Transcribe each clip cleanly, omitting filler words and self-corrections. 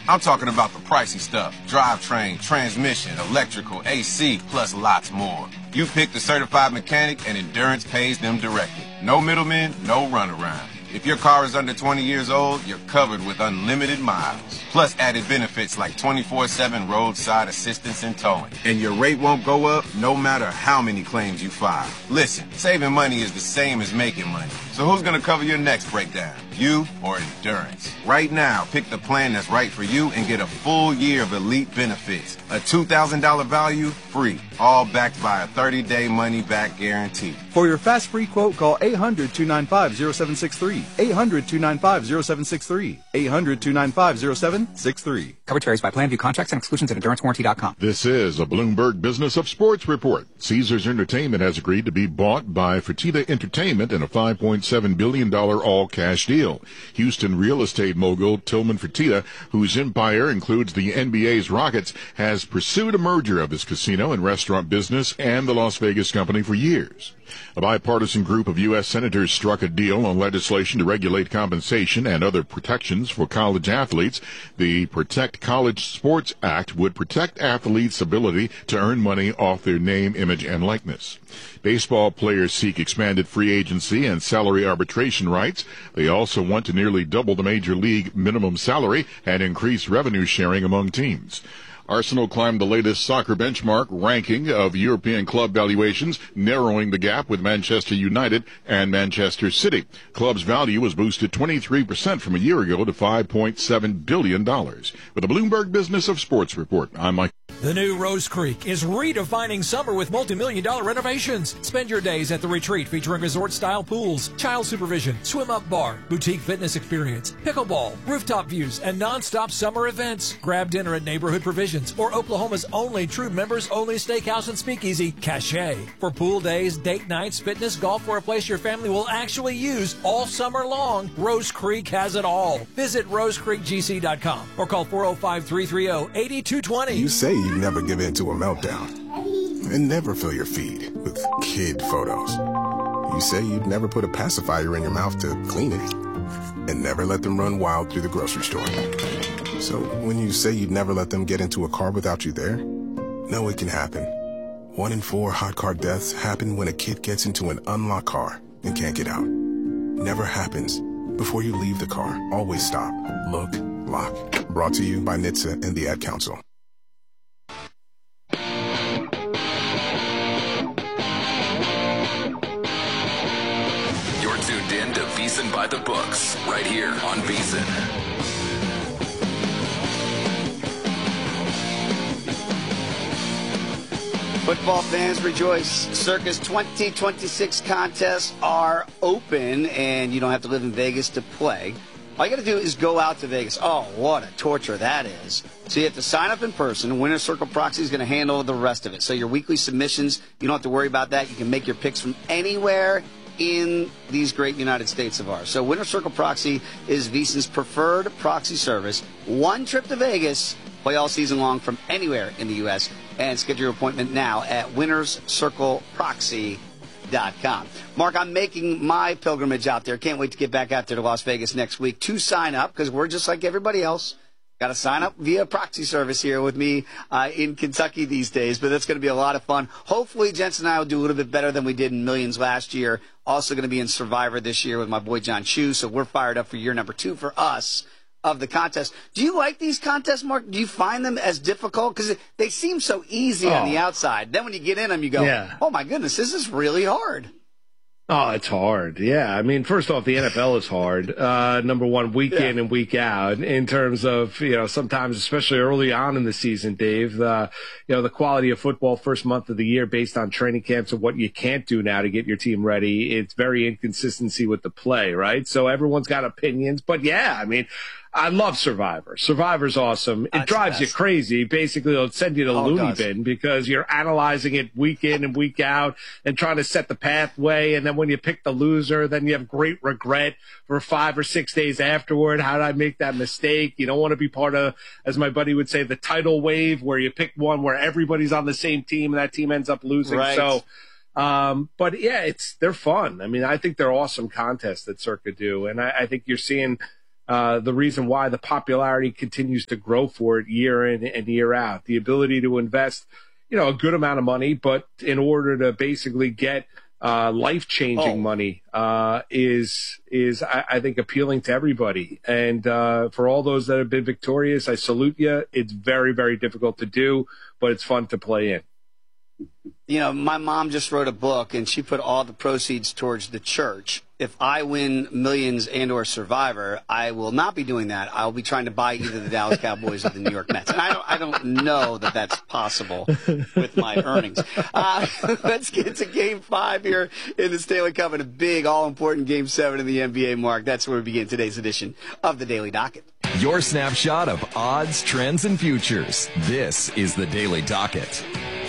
I'm talking about the pricey stuff. Drivetrain, transmission, electrical, AC, plus lots more. You pick the certified mechanic and Endurance pays them directly. No middlemen, no runaround. If your car is under 20 years old, you're covered with unlimited miles. Plus added benefits like 24/7 roadside assistance and towing. And your rate won't go up no matter how many claims you file. Listen, saving money is the same as making money. So who's going to cover your next breakdown? You or Endurance? Right now, pick the plan that's right for you and get a full year of elite benefits. A $2,000 value, free. All backed by a 30-day money-back guarantee. For your fast free quote, call 800-295-0763. 800-295-0763. 800-295-0763. Coverage varies by plan. View contracts and exclusions at EnduranceWarranty.com. This is a Bloomberg Business of Sports report. Caesars Entertainment has agreed to be bought by Fertitta Entertainment in a $5.7 billion all-cash deal. Houston real estate mogul Tillman Fertitta, whose empire includes the NBA's Rockets, has pursued a merger of his casino and restaurant business and the Las Vegas company for years. A bipartisan group of U.S. senators struck a deal on legislation to regulate compensation and other protections for college athletes. The Protect College Sports Act would protect athletes' ability to earn money off their name, image, and likeness. Baseball players seek expanded free agency and salary arbitration rights. They also want to nearly double the major league minimum salary and increase revenue sharing among teams. Arsenal climbed the latest soccer benchmark ranking of European club valuations, narrowing the gap with Manchester United and Manchester City. Club's value was boosted 23% from a year ago to $5.7 billion. With the Bloomberg Business of Sports report, I'm Mike. The new Rose Creek is redefining summer with multi-million-dollar renovations. Spend your days at the retreat featuring resort-style pools, child supervision, swim-up bar, boutique fitness experience, pickleball, rooftop views, and non-stop summer events. Grab dinner at Neighborhood Provisions or Oklahoma's only true members-only steakhouse and speakeasy, Cache. For pool days, date nights, fitness, golf, or a place your family will actually use all summer long, Rose Creek has it all. Visit rosecreekgc.com or call 405-330-8220. You say you never give in to a meltdown and never fill your feed with kid photos. You say you'd never put a pacifier in your mouth to clean it and never let them run wild through the grocery store. So when you say you'd never let them get into a car without you there, no, it can happen. 1 in 4 hot car deaths happen when a kid gets into an unlocked car and can't get out. Never happens. Before you leave the car, always stop, look, lock. Brought to you by NHTSA and the Ad Council. You're tuned in to VSiN by the Books, right here on VSiN. Football fans rejoice. Circus 2026 contests are open, and you don't have to live in Vegas to play. All you got to do is go out to Vegas. Oh, what a torture that is. So you have to sign up in person. Winner's Circle Proxy is going to handle the rest of it. So your weekly submissions, you don't have to worry about that. You can make your picks from anywhere in these great United States of ours. So Winner's Circle Proxy is VSiN's preferred proxy service. One trip to Vegas, play all season long from anywhere in the U.S., and schedule your appointment now at winnerscircleproxy.com. Mark, I'm making my pilgrimage out there. Can't wait to get back out there to Las Vegas next week to sign up, because we're just like everybody else. Got to sign up via proxy service here with me in Kentucky these days, but that's going to be a lot of fun. Hopefully, Jensen and I will do a little bit better than we did in Millions last year. Also going to be in Survivor this year with my boy John Chu, so we're fired up for year number 2 for us of the contest. Do you like these contests, Mark? Do you find them as difficult? Because they seem so easy on the outside. Then when you get in them, you go, oh, my goodness, this is really hard. Oh, it's hard. Yeah. I mean, first off, the NFL is hard. Number one, week in and week out in terms of, sometimes, especially early on in the season, Dave, the quality of football first month of the year based on training camps and what you can't do now to get your team ready. It's very inconsistency with the play, right? So everyone's got opinions, but I mean, I love Survivor. Survivor's awesome. It drives you crazy. Basically, it'll send you to the loony bin because you're analyzing it week in and week out and trying to set the pathway. And then when you pick the loser, then you have great regret for 5 or 6 days afterward. How did I make that mistake? You don't want to be part of, as my buddy would say, the tidal wave where you pick one where everybody's on the same team and that team ends up losing. Right. So, but they're fun. I mean, I think they're awesome contests that Circa do. And I think you're seeing the reason why the popularity continues to grow for it year in and year out. The ability to invest, a good amount of money, but in order to basically get life-changing money is I think appealing to everybody. And for all those that have been victorious, I salute you. It's very, very difficult to do, but it's fun to play in. My mom just wrote a book, and she put all the proceeds towards the church. If I win Millions and or Survivor, I will not be doing that. I'll be trying to buy either the Dallas Cowboys or the New York Mets. And I don't know that that's possible with my earnings. Let's get to Game 5 here in the Stanley Cup and a big, all-important Game 7 in the NBA, Mark. That's where we begin today's edition of the Daily Docket. Your snapshot of odds, trends, and futures. This is the Daily Docket.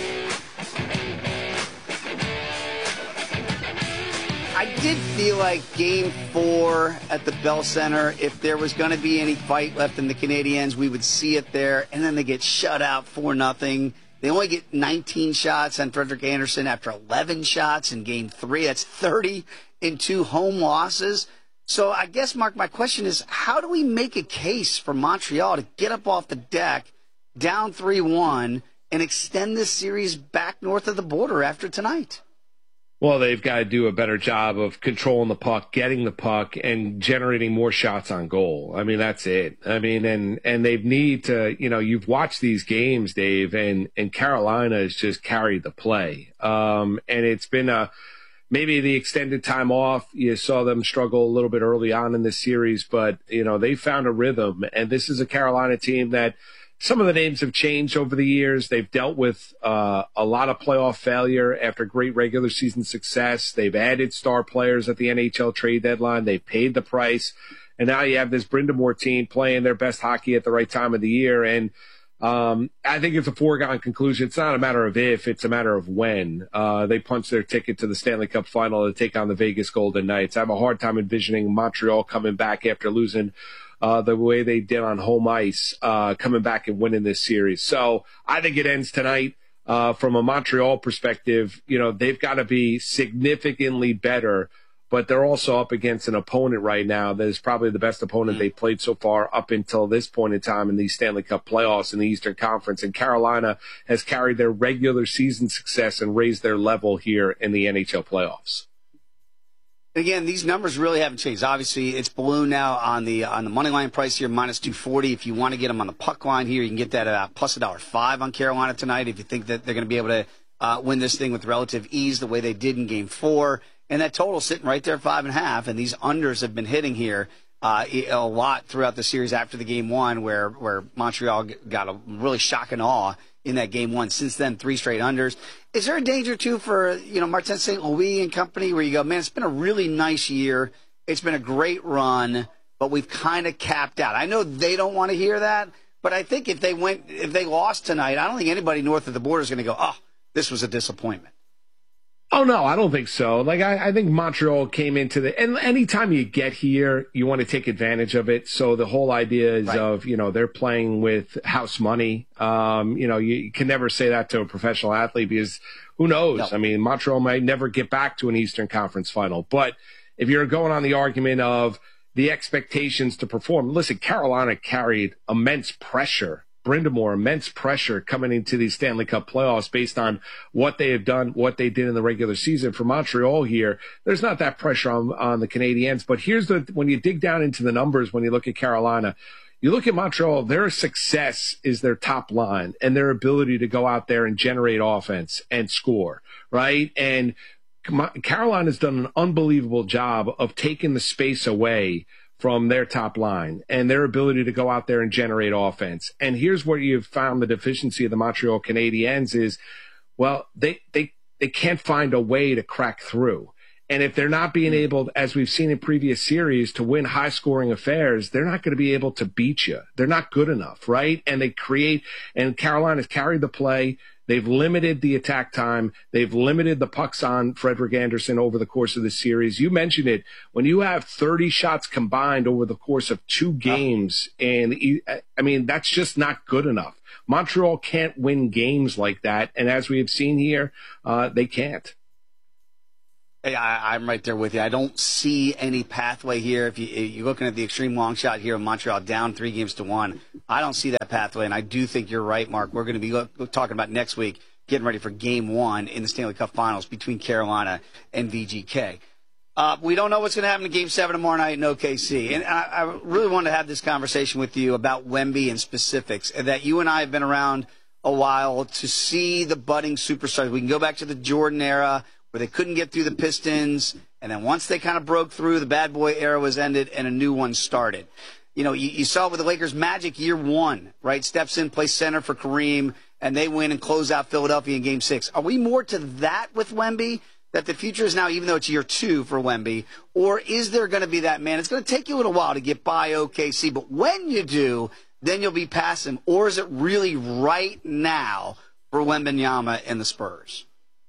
I did feel like Game 4 at the Bell Center, if there was going to be any fight left in the Canadiens, we would see it there, and then they get shut out 4-0. They only get 19 shots on Frederik Andersen after 11 shots in Game 3. That's 30 in 2 home losses. So I guess, Mark, my question is, how do we make a case for Montreal to get up off the deck, down 3-1, and extend this series back north of the border after tonight? Well, they've got to do a better job of controlling the puck, getting the puck, and generating more shots on goal. I mean, that's it. I mean, and they need to, you've watched these games, Dave, and Carolina has just carried the play. And it's been maybe the extended time off. You saw them struggle a little bit early on in this series, but, they found a rhythm. And this is a Carolina team that, some of the names have changed over the years. They've dealt with a lot of playoff failure after great regular season success. They've added star players at the NHL trade deadline. They paid the price. And now you have this Brind'Amour team playing their best hockey at the right time of the year. And I think it's a foregone conclusion. It's not a matter of if, it's a matter of when. They punch their ticket to the Stanley Cup final to take on the Vegas Golden Knights. I have a hard time envisioning Montreal coming back after losing the way they did on home ice, coming back and winning this series. So I think it ends tonight. From a Montreal perspective, they've got to be significantly better, but they're also up against an opponent right now that is probably the best opponent they've played so far up until this point in time in these Stanley Cup playoffs in the Eastern Conference. And Carolina has carried their regular season success and raised their level here in the NHL playoffs. Again, these numbers really haven't changed. Obviously, it's ballooned now on the money line price here, minus 240. If you want to get them on the puck line here, you can get that at plus $1.05 on Carolina tonight. If you think that they're going to be able to win this thing with relative ease, the way they did in Game 4, and that total sitting right there, 5.5. And these unders have been hitting here a lot throughout the series after the Game 1, where Montreal got a really shock and awe in that Game 1. Since then, 3 straight unders. Is there a danger, too, for, Martin St. Louis and company, where you go, man, it's been a really nice year. It's been a great run, but we've kind of capped out. I know they don't want to hear that, but I think if they lost tonight, I don't think anybody north of the border is going to go, oh, this was a disappointment. Oh, no, I don't think so. I think Montreal came into and anytime you get here, you want to take advantage of it. So the whole idea is of, they're playing with house money. You can never say that to a professional athlete because who knows? No. I mean, Montreal might never get back to an Eastern Conference final. But if you're going on the argument of the expectations to perform, listen, Carolina carried immense pressure. Brind'Amour, immense pressure coming into these Stanley Cup playoffs based on what they have done, what they did in the regular season. For Montreal here, there's not that pressure on the Canadiens. But here's when you dig down into the numbers, when you look at Carolina, you look at Montreal, their success is their top line and their ability to go out there and generate offense and score, right? And Carolina's done an unbelievable job of taking the space away from their top line and their ability to go out there and generate offense. And here's where you've found the deficiency of the Montreal Canadiens is, well, they can't find a way to crack through. And if they're not being able, as we've seen in previous series, to win high-scoring affairs, they're not going to be able to beat you. They're not good enough, right? And and Carolina's carried the play. They've limited the attack time. They've limited the pucks on Frederik Andersen over the course of the series. You mentioned it. When you have 30 shots combined over the course of 2 games, that's just not good enough. Montreal can't win games like that. And as we have seen here, they can't. I'm right there with you. I don't see any pathway here. If you're looking at the extreme long shot here of Montreal down 3-1, I don't see that pathway. And I do think you're right, Mark. We're going to be talking about next week, getting ready for Game 1 in the Stanley Cup Finals between Carolina and VGK. We don't know what's going to happen in Game 7 tomorrow night in OKC. And I really want to have this conversation with you about Wemby and specifics, and that you and I have been around a while to see the budding superstars. We can go back to the Jordan era, where they couldn't get through the Pistons, and then once they kind of broke through, the bad boy era was ended and a new one started. You know, you saw it with the Lakers. Magic year 1, right? Steps in, plays center for Kareem, and they win and close out Philadelphia in Game 6. Are we more to that with Wemby, that the future is now, even though it's year 2 for Wemby, or is there going to be that, man, it's going to take you a little while to get by OKC, but when you do, then you'll be past him, or is it really right now for Wembanyama and the Spurs?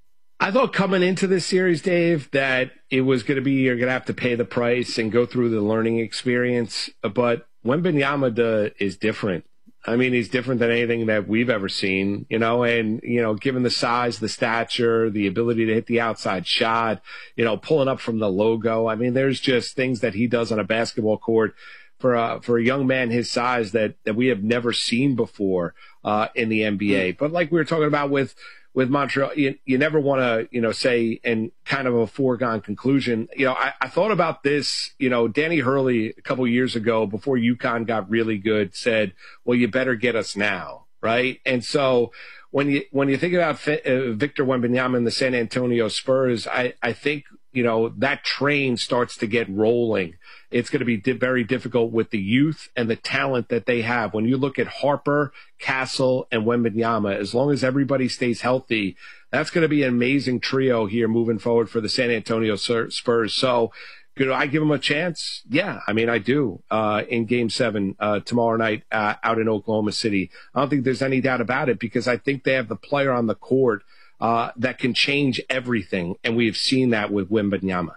I thought coming into this series, Dave, that it was going to be you're going to have to pay the price and go through the learning experience. But Wembanyama is different. I mean, he's different than anything that we've ever seen, and, given the size, the stature, the ability to hit the outside shot, pulling up from the logo. I mean, there's just things that he does on a basketball court for a young man his size that we have never seen before in the NBA. But like we were talking about with Montreal, you never want to, say, and kind of a foregone conclusion. I thought about this, Danny Hurley a couple years ago, before UConn got really good, said, well, you better get us now, right? And so when you think about Victor Wembanyama and the San Antonio Spurs, I think, that train starts to get rolling. It's going to be very difficult with the youth and the talent that they have. When you look at Harper, Castle, and Wembanyama, as long as everybody stays healthy, that's going to be an amazing trio here moving forward for the San Antonio Spurs. So, I give them a chance? Yeah, I mean, I do, in Game 7 tomorrow night out in Oklahoma City. I don't think there's any doubt about it, because I think they have the player on the court that can change everything, and we have seen that with Wembanyama.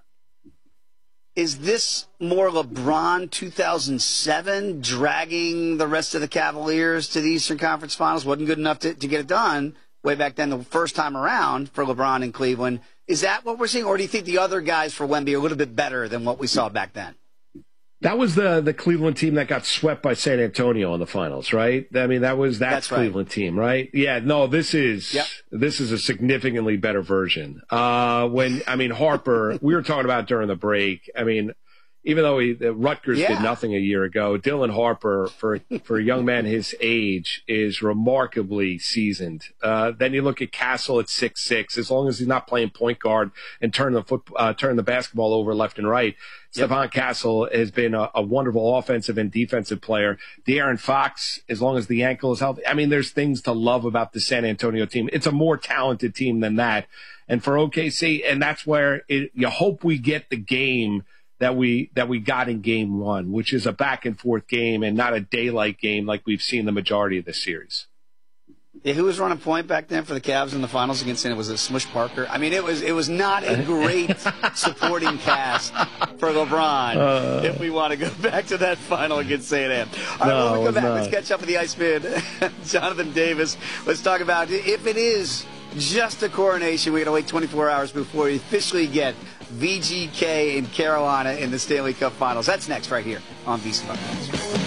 Is this more LeBron 2007 dragging the rest of the Cavaliers to the Eastern Conference Finals? Wasn't good enough to get it done way back then, the first time around for LeBron in Cleveland. Is that what we're seeing, or do you think the other guys for Wemby are a little bit better than what we saw back then? That was the Cleveland team that got swept by San Antonio in the finals, right? I mean, that's Cleveland team, right? Yeah, no, this is a significantly better version. Harper, we were talking about during the break. I mean, even though Rutgers did nothing a year ago, Dylan Harper, for a young man his age, is remarkably seasoned. Then you look at Castle at 6'6", as long as he's not playing point guard and turn the basketball over left and right. Stephon Castle has been a wonderful offensive and defensive player. De'Aaron Fox, as long as the ankle is healthy. I mean, there's things to love about the San Antonio team. It's a more talented team than that. And for OKC, and that's where you hope we get the game that we got in Game 1, which is a back and forth game and not a daylight game like we've seen the majority of this series. Yeah, who was running point back then for the Cavs in the finals against him? Was it Smush Parker? I mean, it was not a great supporting cast for LeBron if we want to go back to that final against St. Anne. All right, when we come back, let's catch up with the Iceman, Jonathan Davis. Let's talk about if it is just a coronation, we got to wait 24 hours before we officially get VGK in Carolina in the Stanley Cup Finals. That's next right here on VSiN Buckeyes.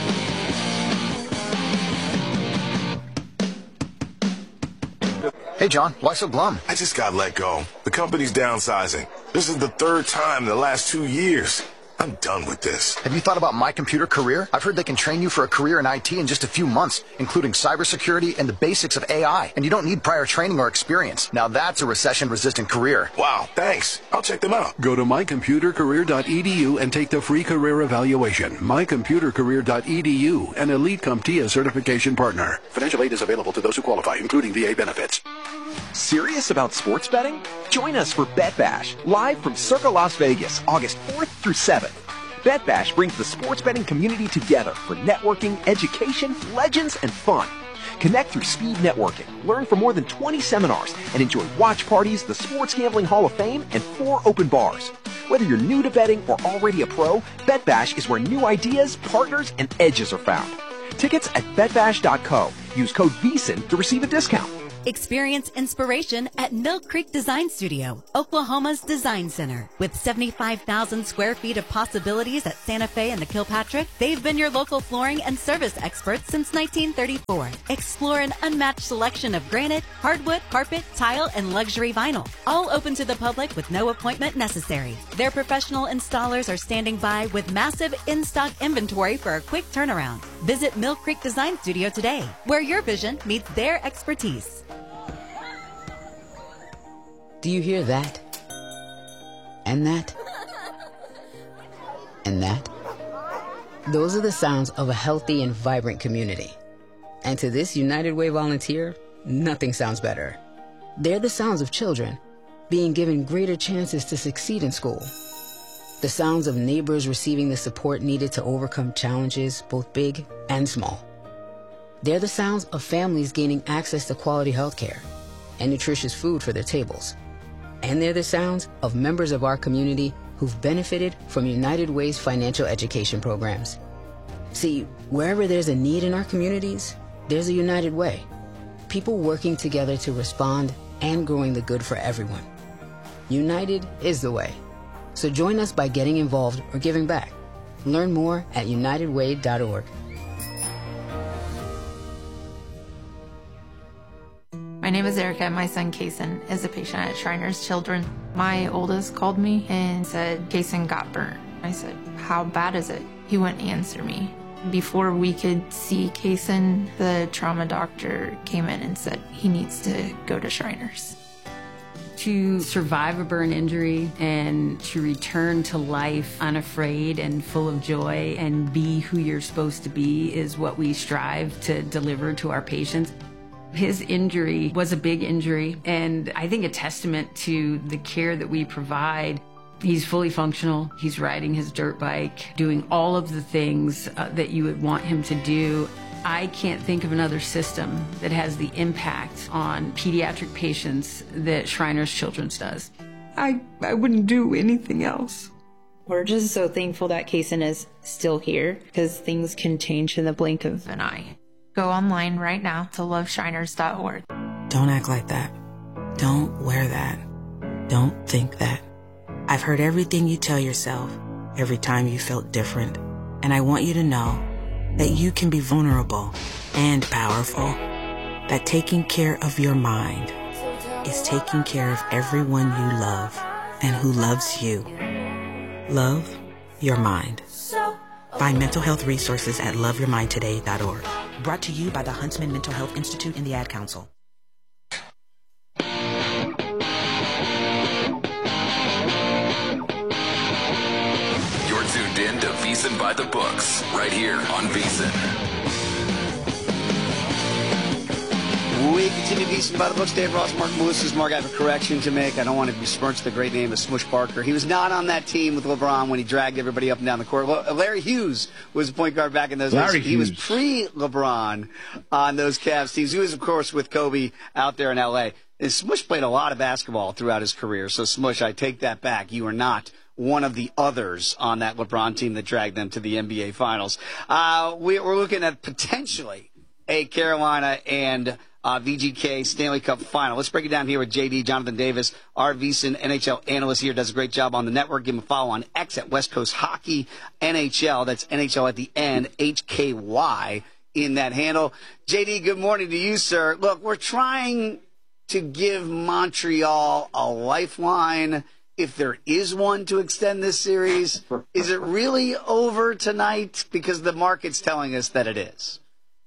Hey, John, why so glum? I just got let go. The company's downsizing. This is the third time in the last 2 years. I'm done with this. Have you thought about My Computer Career? I've heard they can train you for a career in IT in just a few months, including cybersecurity and the basics of AI. And you don't need prior training or experience. Now that's a recession-resistant career. Wow, thanks. I'll check them out. Go to mycomputercareer.edu and take the free career evaluation. mycomputercareer.edu, an Elite CompTIA certification partner. Financial aid is available to those who qualify, including VA benefits. Serious about sports betting? Join us for Bet Bash, live from Circa Las Vegas, August 4th through 7th. Bet Bash brings the sports betting community together for networking, education, legends, and fun. Connect through speed networking, learn from more than 20 seminars, and enjoy watch parties, the Sports Gambling Hall of Fame, and 4 open bars. Whether you're new to betting or already a pro, Bet Bash is where new ideas, partners, and edges are found. Tickets at betbash.co. Use code VSiN to receive a discount. Experience inspiration at Mill Creek Design Studio, Oklahoma's design center. With 75,000 square feet of possibilities at Santa Fe and the Kilpatrick, they've been your local flooring and service experts since 1934. Explore an unmatched selection of granite, hardwood, carpet, tile, and luxury vinyl. All open to the public with no appointment necessary. Their professional installers are standing by with massive in-stock inventory for a quick turnaround. Visit Mill Creek Design Studio today, where your vision meets their expertise. Do you hear that? And that? And that? Those are the sounds of a healthy and vibrant community. And to this United Way volunteer, nothing sounds better. They're the sounds of children being given greater chances to succeed in school. The sounds of neighbors receiving the support needed to overcome challenges, both big and small. They're the sounds of families gaining access to quality health care and nutritious food for their tables. And they're the sounds of members of our community who've benefited from United Way's financial education programs. See, wherever there's a need in our communities, there's a United Way. People working together to respond and growing the good for everyone. United is the way. So join us by getting involved or giving back. Learn more at unitedway.org. My name is Erica. My son, Kason, is a patient at Shriners Children. My oldest called me and said, Kason got burnt. I said, how bad is it? He wouldn't answer me. Before we could see Kason, the trauma doctor came in and said he needs to go to Shriners. To survive a burn injury and to return to life unafraid and full of joy and be who you're supposed to be is what we strive to deliver to our patients. His injury was a big injury, and I think a testament to the care that we provide. He's fully functional. He's riding his dirt bike, doing all of the things that you would want him to do. I can't think of another system that has the impact on pediatric patients that Shriners Children's does. I wouldn't do anything else. We're just so thankful that Kason is still here, because things can change in the blink of an eye. Go online right now to loveshriners.org. Don't act like that. Don't wear that. Don't think that. I've heard everything you tell yourself every time you felt different, and I want you to know that you can be vulnerable and powerful, that taking care of your mind is taking care of everyone you love and who loves you. Love your mind. Find mental health resources at loveyourmindtoday.org. Brought to you by the Huntsman Mental Health Institute and the Ad Council. You're tuned in to VSiN by the Books, right here on VSiN. We continue VSiN by the Books. Dave Ross, Mark Melissa's. Mark, I have a correction to make. I don't want to besmirch the great name of Smush Parker. He was not on that team with LeBron when he dragged everybody up and down the court. Larry Hughes was the point guard back in those days. He was pre-LeBron on those Cavs teams. He was, of course, with Kobe out there in L.A. And Smush played a lot of basketball throughout his career. So, Smush, I take that back. You are not one of the others on that LeBron team that dragged them to the NBA Finals. We're looking at potentially a Carolina and VGK Stanley Cup final. Let's break it down here with JD, Jonathan Davis, our VSiN NHL analyst here, does a great job on the network. Give him a follow on X at West Coast Hockey NHL. That's NHL at the end, HKY in that handle. JD, good morning to you, sir. Look, we're trying to give Montreal a lifeline, if there is one, to extend this series. Is it really over tonight? Because the market's telling us that it is.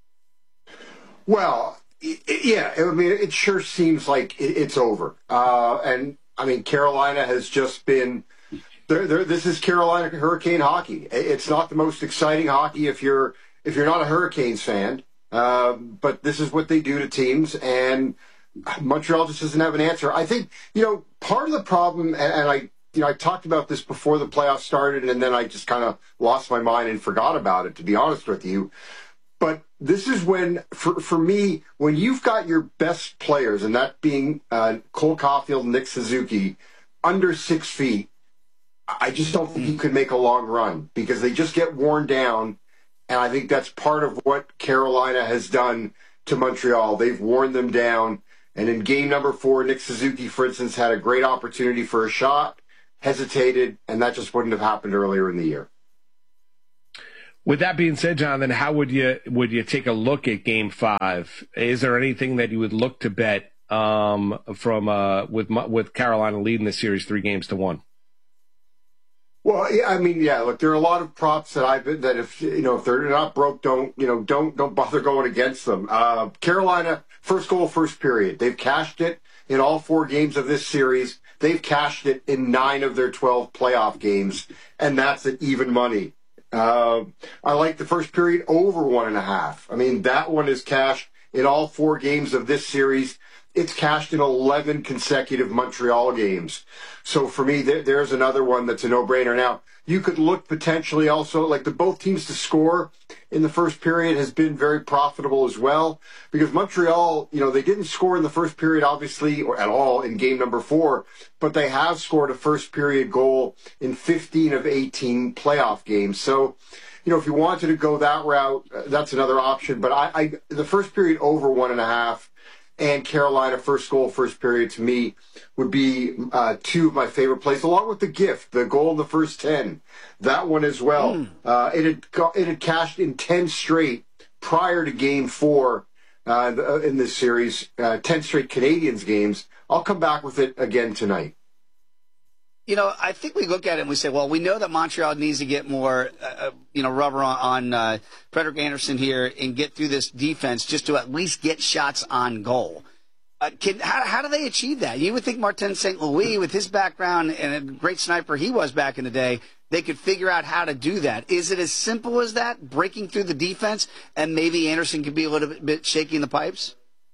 Well, yeah, I mean, it sure seems like it's over. And, I mean, Carolina has just been this is Carolina Hurricane hockey. It's not the most exciting hockey if you're not a Hurricanes fan. But this is what they do to teams, and Montreal just doesn't have an answer. I think, part of the problem, and I talked about this before the playoffs started, and then I just kind of lost my mind and forgot about it, to be honest with you. But this is when, for me, when you've got your best players, and that being Cole Caulfield and Nick Suzuki, under 6 feet, I just don't think you could make a long run because they just get worn down. And I think that's part of what Carolina has done to Montreal. They've worn them down. And in game number 4, Nick Suzuki, for instance, had a great opportunity for a shot, hesitated, and that just wouldn't have happened earlier in the year. With that being said, Jonathan, how would you take a look at Game 5? Is there anything that you would look to bet with Carolina leading the series 3-1? Well, yeah, I mean, yeah. Look, there are a lot of props that if they're not broke, don't bother going against them. Carolina, first goal, first period. They've cashed it in all 4 games of this series. They've cashed it in 9 of their 12 playoff games, and that's at even money. I like the first period over 1.5. I mean, that one is cashed in all 4 games of this series. It's cashed in 11 consecutive Montreal games. So for me, there's another one that's a no-brainer. Now, you could look potentially also, like both teams to score in the first period has been very profitable as well. Because Montreal, they didn't score in the first period, obviously, or at all in game number 4, but they have scored a first period goal in 15 of 18 playoff games. So, if you wanted to go that route, that's another option. But the first period over 1.5, and Carolina first goal, first period to me would be 2 of my favorite plays, along with the gift, the goal in the first 10. That one as well. It had cashed in 10 straight prior to Game 4 in this series, 10 straight Canadiens games. I'll come back with it again tonight. I think we look at it and we say, well, we know that Montreal needs to get more, rubber on Frederik Andersen here and get through this defense just to at least get shots on goal. How do they achieve that? You would think Martin St. Louis, with his background and a great sniper he was back in the day, they could figure out how to do that. Is it as simple as that, breaking through the defense, and maybe Andersen could be a little bit shaky in the pipes?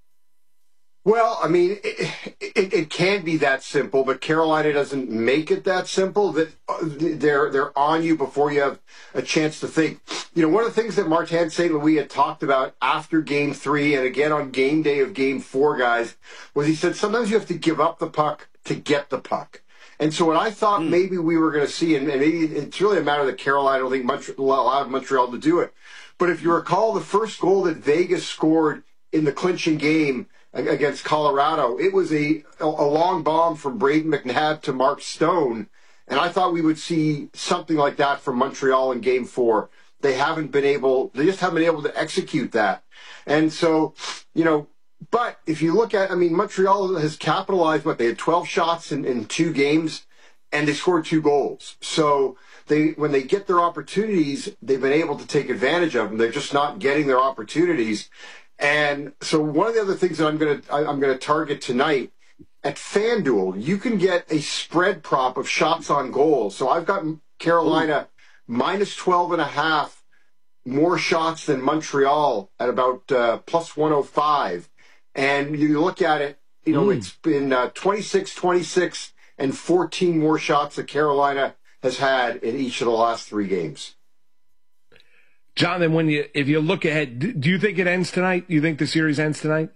Well, I mean, it can be that simple, but Carolina doesn't make it that simple. That they're on you before you have a chance to think. One of the things that Martin St. Louis had talked about after Game 3 and again on game day of Game 4, guys, was he said sometimes you have to give up the puck to get the puck. And so what I thought maybe we were going to see, and maybe it's really a matter that Carolina don't think allowed Montreal to do it. But if you recall the first goal that Vegas scored in the clinching game against Colorado, it was a long bomb from Braden McNabb to Mark Stone, and I thought we would see something like that from Montreal in Game 4. They just haven't been able to execute that. And so, but if you look at, Montreal has capitalized, they had 12 shots in 2 games, and they scored 2 goals. So when they get their opportunities, they've been able to take advantage of them. They're just not getting their opportunities. And so one of the other things that I'm going to target tonight at FanDuel, you can get a spread prop of shots on goal. So I've got Carolina minus 12.5 more shots than Montreal at about plus 105. And you look at it, it's been 26, and 14 more shots that Carolina has had in each of the last 3 games. Jonathan, if you look ahead, do you think it ends tonight? Do you think the series ends tonight?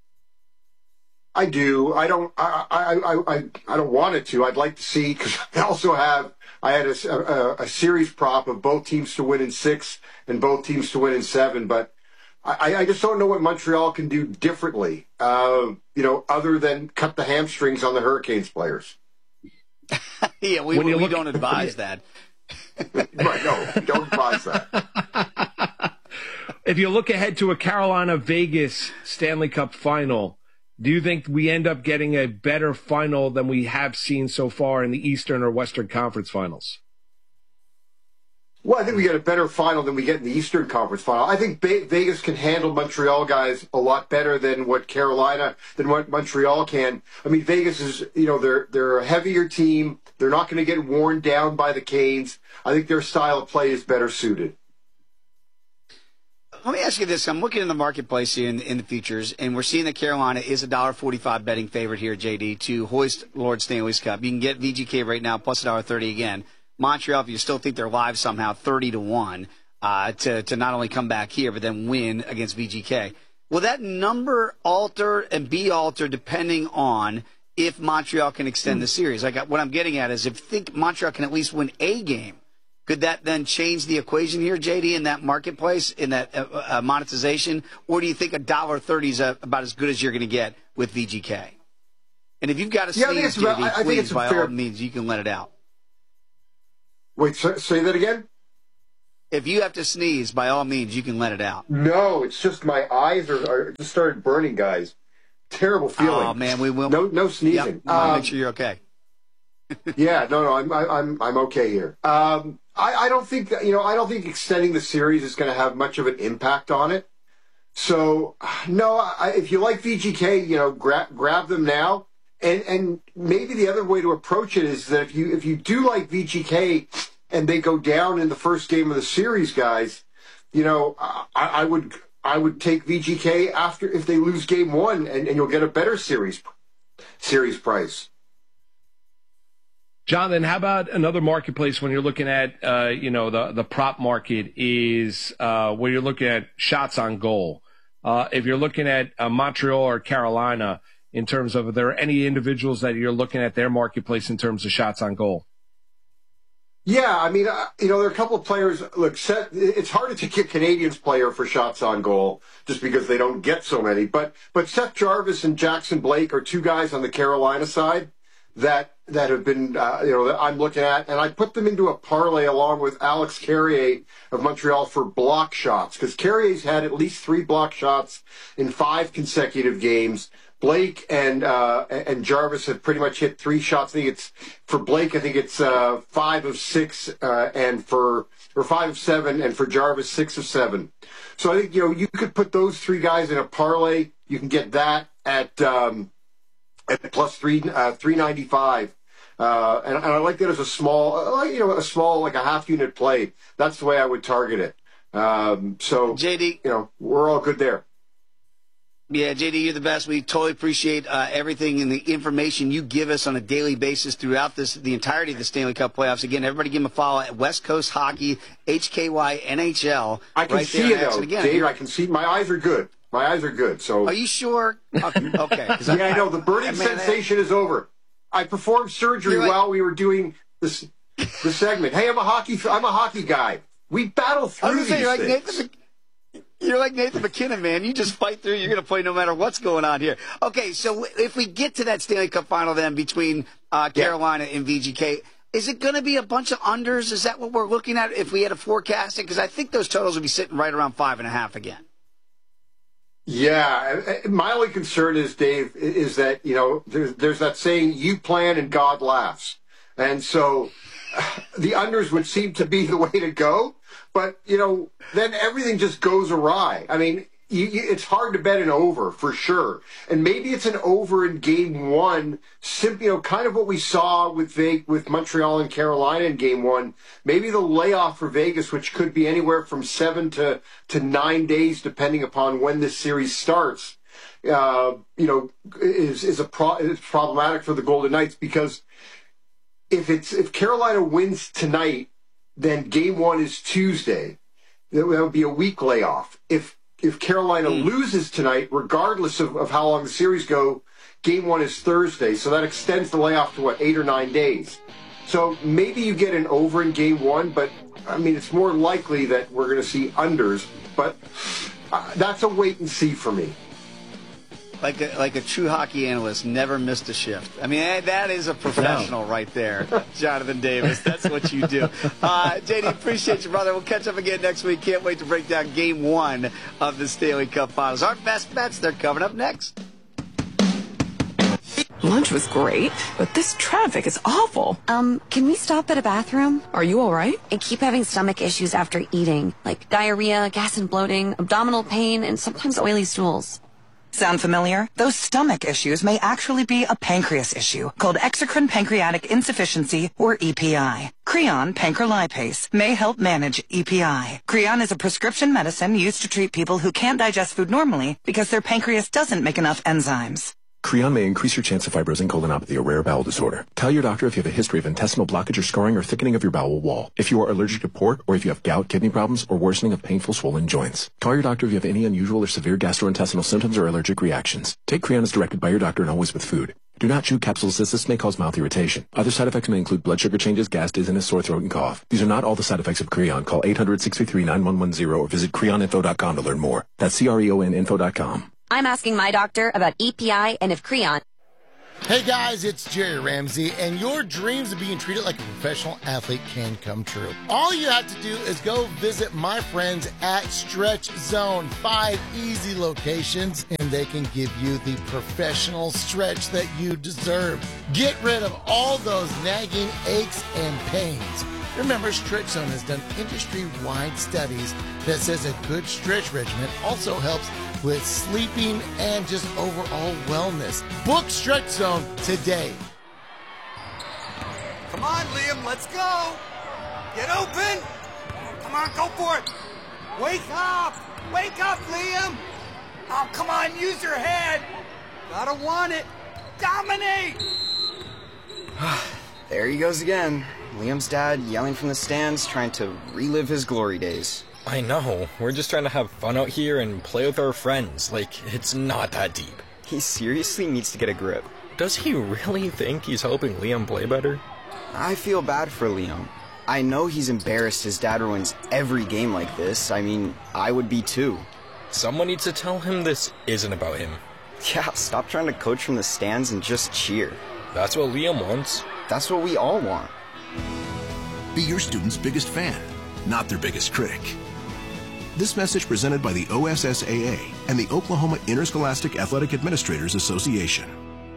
I do. I don't want it to. I'd like to see, because I had a series prop of both teams to win in 6 and both teams to win in 7, but I just don't know what Montreal can do differently, other than cut the hamstrings on the Hurricanes players. Yeah, we don't advise that. Right, no, don't advise that. If you look ahead to a Carolina-Vegas Stanley Cup final, do you think we end up getting a better final than we have seen so far in the Eastern or Western Conference finals? Well, I think we get a better final than we get in the Eastern Conference final. I think Vegas can handle Montreal guys a lot better than what Montreal can. Vegas is, they're a heavier team. They're not going to get worn down by the Canes. I think their style of play is better suited. Let me ask you this. I'm looking in the marketplace here in the futures, and we're seeing that Carolina is a $1.45 betting favorite here, JD, to hoist Lord Stanley's Cup. You can get VGK right now, plus $1.30 again. Montreal, if you still think they're live somehow, 30-1 to not only come back here, but then win against VGK. Will that number alter and be altered depending on if Montreal can extend the series? What I'm getting at is if you think Montreal can at least win a game Could that then change the equation here, JD, in that marketplace, in that monetization? Or do you think $1.30 is about as good as you're going to get with VGK? And if you've got a sneeze, JD, please, by all means, you can let it out. Wait, say that again? If you have to sneeze, by all means, you can let it out. No, it's just my eyes are just started burning, guys. Terrible feeling. Oh man, we will. No sneezing. Yep, make sure you're okay. Yeah, no, I'm okay here. I don't think that, I don't think extending the series is going to have much of an impact on it. So no, if you like VGK, grab them now. And maybe the other way to approach it is that if you do like VGK and they go down in the first game of the series, guys, I would take VGK after if they lose game one, and you'll get a better series price. Jonathan, how about another marketplace when you're looking at the prop market is where you're looking at shots on goal. If you're looking at Montreal or Carolina, in terms of, are there any individuals that you're looking at their marketplace in terms of shots on goal? Yeah, I mean, there are a couple of players. Look, it's hard to take a Canadians player for shots on goal just because they don't get so many. But Seth Jarvis and Jackson Blake are two guys on the Carolina side that have been, that I'm looking at, and I put them into a parlay along with Alex Carrier of Montreal for block shots, because Carrier's had at least 3 block shots in 5 consecutive games. Blake and Jarvis have pretty much hit 3 shots. I think it's for Blake. I think it's 5 of 6, or 5 of 7, and for Jarvis 6 of 7. So I think you could put those 3 guys in a parlay. You can get that at plus 395. And I like that as a small, like a half unit play. That's the way I would target it. So JD, we're all good there. Yeah, JD, you're the best. We totally appreciate everything and the information you give us on a daily basis throughout the entirety of the Stanley Cup playoffs. Again, everybody give them a follow at West Coast Hockey, HKY NHL. I can see it, though, Dave. I can see. My eyes are good. My eyes are good. So, are you sure? Okay. Yeah, I know. The burning sensation is over. I performed surgery while we were doing the segment. Hey, I'm a hockey guy. We battle through these things. You're like Nathan McKinnon, man. You just fight through. You're going to play no matter what's going on here. Okay, so if we get to that Stanley Cup final then between Carolina and VGK, is it going to be a bunch of unders? Is that what we're looking at if we had to forecast it? Because I think those totals would be sitting right around 5.5 again. Yeah, my only concern is, Dave, is that, there's that saying, you plan and God laughs. And so the unders would seem to be the way to go. But, then everything just goes awry. I mean, it's hard to bet an over for sure. And maybe it's an over in game one, kind of what we saw with Montreal and Carolina in game one. Maybe the layoff for Vegas, which could be anywhere from 7 to 9 days, depending upon when this series starts, is problematic for the Golden Knights, because if Carolina wins tonight, then game one is Tuesday. That would be a week layoff. If Carolina loses tonight, regardless of how long the series go, game one is Thursday. So that extends the layoff to 8 or 9 days. So maybe you get an over in game one, but I mean, it's more likely that we're going to see unders. But that's a wait and see for me. Like a true hockey analyst, never missed a shift. I mean, that is a professional right there, Jonathan Davis. That's what you do. JD, appreciate you, brother. We'll catch up again next week. Can't wait to break down game one of the Stanley Cup Finals. Our best bets, they're coming up next. Lunch was great, but this traffic is awful. Can we stop at a bathroom? Are you all right? I keep having stomach issues after eating, like diarrhea, gas and bloating, abdominal pain, and sometimes oily stools. Sound familiar? Those stomach issues may actually be a pancreas issue called exocrine pancreatic insufficiency, or EPI. Creon pancrelipase may help manage EPI. Creon is a prescription medicine used to treat people who can't digest food normally because their pancreas doesn't make enough enzymes. Creon may increase your chance of fibrosing colonopathy, a rare bowel disorder. Tell your doctor if you have a history of intestinal blockage or scarring or thickening of your bowel wall. If you are allergic to pork, or if you have gout, kidney problems, or worsening of painful swollen joints. Call your doctor if you have any unusual or severe gastrointestinal symptoms or allergic reactions. Take Creon as directed by your doctor and always with food. Do not chew capsules as this may cause mouth irritation. Other side effects may include blood sugar changes, gas, dizziness, sore throat, and cough. These are not all the side effects of Creon. Call 800-633-9110 or visit creoninfo.com to learn more. That's CREONinfo.com. I'm asking my doctor about EPI and if Creon. Hey guys, it's Jerry Ramsey, and your dreams of being treated like a professional athlete can come true. All you have to do is go visit my friends at Stretch Zone. 5 easy locations, and they can give you the professional stretch that you deserve. Get rid of all those nagging aches and pains. Remember, Stretch Zone has done industry-wide studies that says a good stretch regimen also helps with sleeping and just overall wellness. Book Stretch Zone today. Come on, Liam, let's go. Get open. Come on, go for it. Wake up. Wake up, Liam. Oh, come on, use your head. Gotta want it. Dominate. There he goes again. Liam's dad yelling from the stands, trying to relive his glory days. I know. We're just trying to have fun out here and play with our friends. Like, it's not that deep. He seriously needs to get a grip. Does he really think he's helping Liam play better? I feel bad for Liam. I know he's embarrassed his dad ruins every game like this. I mean, I would be too. Someone needs to tell him this isn't about him. Yeah, stop trying to coach from the stands and just cheer. That's what Liam wants. That's what we all want. Be your student's biggest fan, not their biggest critic. This message presented by the OSSAA and the Oklahoma Interscholastic Athletic Administrators Association.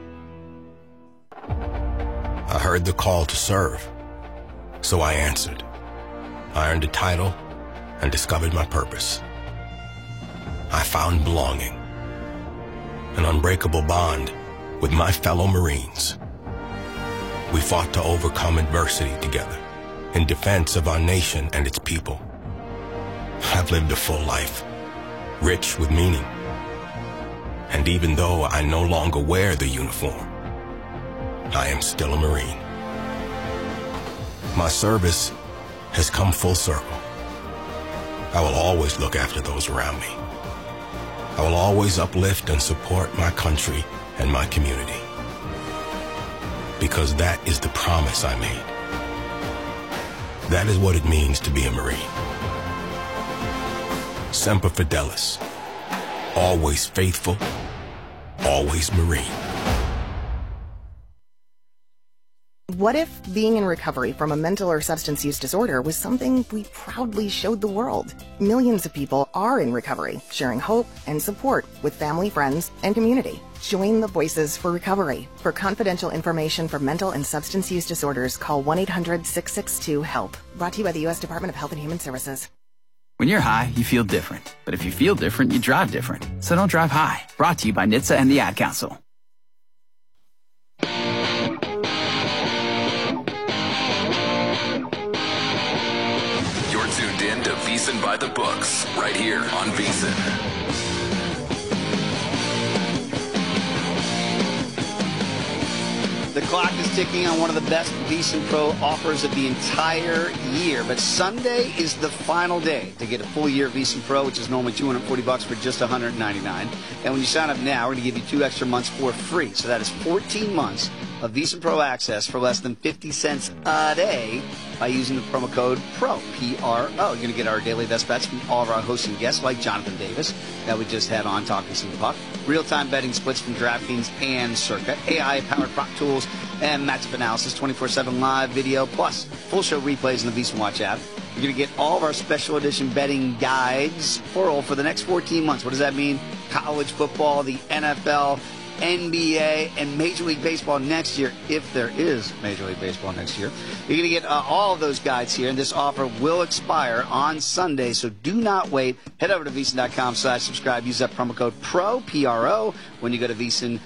I heard the call to serve, so I answered. I earned a title and discovered my purpose. I found belonging, an unbreakable bond with my fellow Marines. We fought to overcome adversity together in defense of our nation and its people. I've lived a full life, rich with meaning. And even though I no longer wear the uniform, I am still a Marine. My service has come full circle. I will always look after those around me. I will always uplift and support my country and my community. Because that is the promise I made. That is what it means to be a Marine. Semper Fidelis. Always faithful, always Marine. What if being in recovery from a mental or substance use disorder was something we proudly showed the world? Millions of people are in recovery, sharing hope and support with family, friends, and community. Join the Voices for Recovery. For confidential information for mental and substance use disorders, call 1-800-662-HELP. Brought to you by the U.S. Department of Health and Human Services. When you're high, you feel different. But if you feel different, you drive different. So don't drive high. Brought to you by NHTSA and the Ad Council. You're tuned in to VEASAN by the Books, right here on VEASAN. The clock is ticking on one of the best VEASAN Pro offers of the entire year, but Sunday is the final day to get a full year of VEASAN Pro, which is normally $240 for just $199. And when you sign up now, we're going to give you 2 extra months for free. So that is 14 months of VEASAN Pro access for less than 50 cents a day by using the promo code PRO, P-R-O. You're going to get our daily best bets from all of our hosts and guests like Jonathan Davis that we just had on Talking Some Puck, real-time betting splits from DraftKings and Circa, AI-powered prop tools and matchup analysis, 24/7 live video, plus full show replays in the VEASAN Watch app. You're going to get all of our special edition betting guides for the next 14 months. What does that mean? College football, the NFL, NBA, and Major League Baseball next year, if there is Major League Baseball next year. You're going to get all of those guides here, and this offer will expire on Sunday, so do not wait. Head over to VEASAN.com/subscribe. Use that promo code PRO, P-R-O, when you go to VEASAN,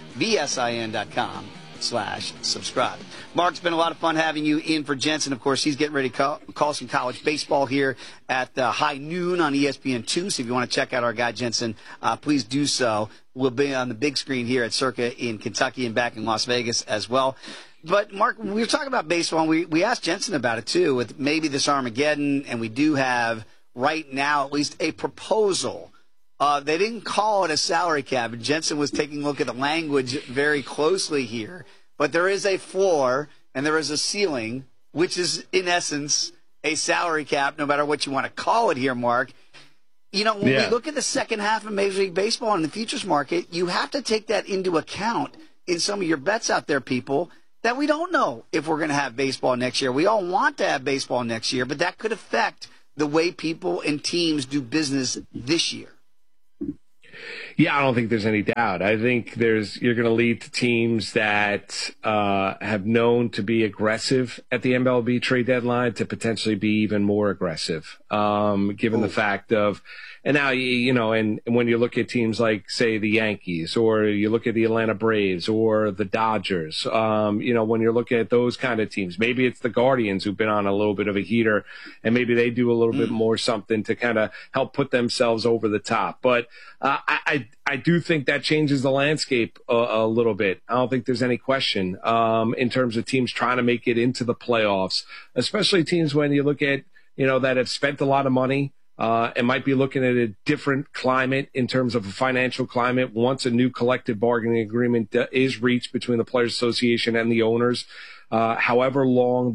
VSIN.com/subscribe. Mark, it's been a lot of fun having you in for Jensen. Of course, he's getting ready to call some college baseball here at high noon on ESPN2. So if you want to check out our guy Jensen, please do so. We'll be on the big screen here at Circa in Kentucky and back in Las Vegas as well. But, Mark, we were talking about baseball, and we asked Jensen about it, too, with maybe this Armageddon, and we do have right now at least a proposal They didn't call it a salary cap. And Jensen was taking a look at the language very closely here. But there is a floor and there is a ceiling, which is, in essence, a salary cap, no matter what you want to call it here, Mark. You know, when we look at the second half of Major League Baseball in the futures market, you have to take that into account in some of your bets out there, people, that we don't know if we're going to have baseball next year. We all want to have baseball next year, but that could affect the way people and teams do business this year. Yeah, I don't think there's any doubt. I think you're going to lead to teams that have known to be aggressive at the MLB trade deadline to potentially be even more aggressive, given the fact of, and now, you know, and when you look at teams like, say, the Yankees, or you look at the Atlanta Braves or the Dodgers, you know, when you're looking at those kind of teams, maybe it's the Guardians who've been on a little bit of a heater, and maybe they do a little bit more something to kind of help put themselves over the top. But I do think that changes the landscape a little bit. I don't think there's any question in terms of teams trying to make it into the playoffs, especially teams when you look at, you know, that have spent a lot of money and might be looking at a different climate in terms of a financial climate once a new collective bargaining agreement is reached between the Players Association and the owners. However long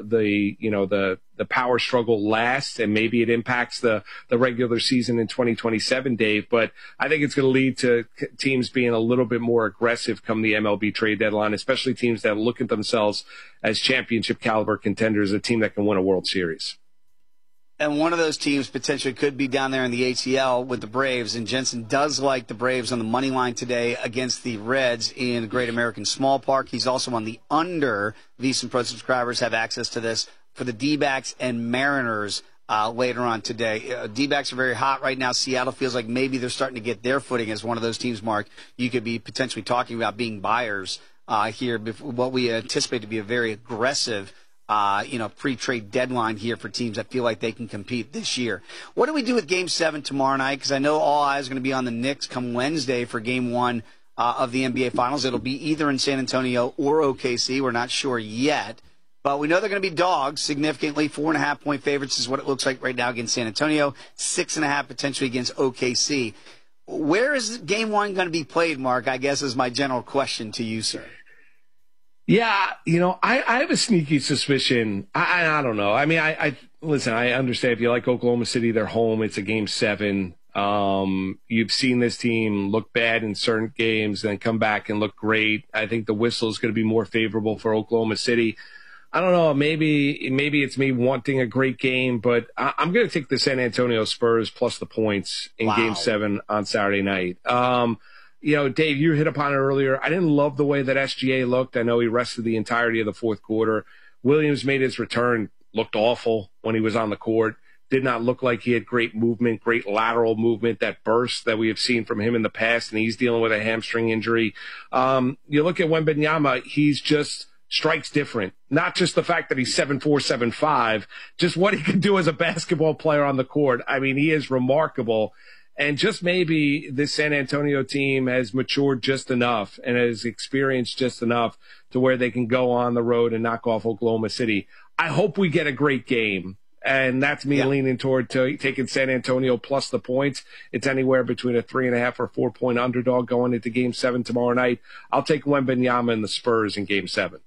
the power struggle lasts, and maybe it impacts the regular season in 2027, Dave. But I think it's going to lead to teams being a little bit more aggressive come the MLB trade deadline, especially teams that look at themselves as championship caliber contenders, a team that can win a World Series. And one of those teams potentially could be down there in the ATL with the Braves. And Jensen does like the Braves on the money line today against the Reds in the Great American Small Park. He's also on the under. VSiN Pro subscribers have access to this for the D-backs and Mariners later on today. D-backs are very hot right now. Seattle feels like maybe they're starting to get their footing as one of those teams, Mark. You could be potentially talking about being buyers here before what we anticipate to be a very aggressive pre-trade deadline here for teams that feel like they can compete this year. What do we do with Game 7 tomorrow night? Because I know all eyes are going to be on the Knicks come Wednesday for Game 1 of the NBA Finals. It'll be either in San Antonio or OKC. We're not sure yet. But we know they're going to be dogs significantly. 4.5-point favorites is what it looks like right now against San Antonio. 6.5 potentially against OKC. Where is Game 1 going to be played, Mark, I guess is my general question to you, sir. Yeah, you know, I have a sneaky suspicion. I don't know. I mean, listen, I understand if you like Oklahoma City, they're home. It's a Game 7. You've seen this team look bad in certain games, then come back and look great. I think the whistle is going to be more favorable for Oklahoma City. I don't know. Maybe it's me wanting a great game, but I'm going to take the San Antonio Spurs plus the points in Game 7 on Saturday night. You know, Dave, you hit upon it earlier. I didn't love the way that SGA looked. I know he rested the entirety of the fourth quarter. Williams made his return, looked awful when he was on the court. Did not look like he had great movement, great lateral movement, that burst that we have seen from him in the past, and he's dealing with a hamstring injury. You look at Wembanyama, he's just strikes different. Not just the fact that he's 7'4", 7'5", just what he can do as a basketball player on the court. I mean, he is remarkable. And just maybe this San Antonio team has matured just enough and has experienced just enough to where they can go on the road and knock off Oklahoma City. I hope we get a great game. And that's me leaning toward taking San Antonio plus the points. It's anywhere between a 3.5 or 4 point underdog going into Game 7 tomorrow night. I'll take Wembanyama and the Spurs in Game 7.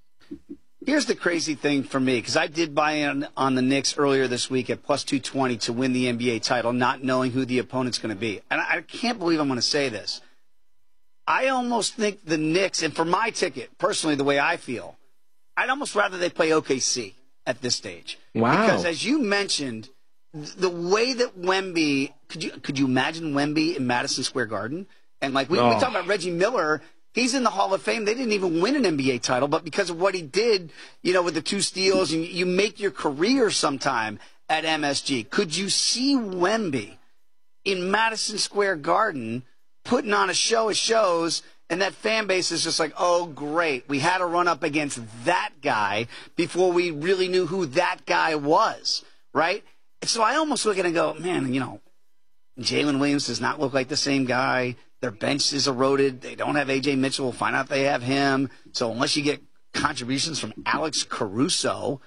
Here's the crazy thing for me, because I did buy in on the Knicks earlier this week at plus 220 to win the NBA title, not knowing who the opponent's going to be. And I can't believe I'm going to say this. I almost think the Knicks, and for my ticket, personally, the way I feel, I'd almost rather they play OKC at this stage. Wow. Because as you mentioned, the way that Wemby, could you imagine Wemby in Madison Square Garden? And like we talk about Reggie Miller, he's in the Hall of Fame. They didn't even win an NBA title, but because of what he did, you know, with the 2 steals, and you make your career sometime at MSG. Could you see Wemby in Madison Square Garden putting on a show of shows, and that fan base is just like, oh, great, we had to run up against that guy before we really knew who that guy was, right? So I almost look at it and go, man, you know, Jalen Williams does not look like the same guy. Their bench is eroded. They don't have A.J. Mitchell. We'll find out they have him. So unless you get contributions from Alex Caruso,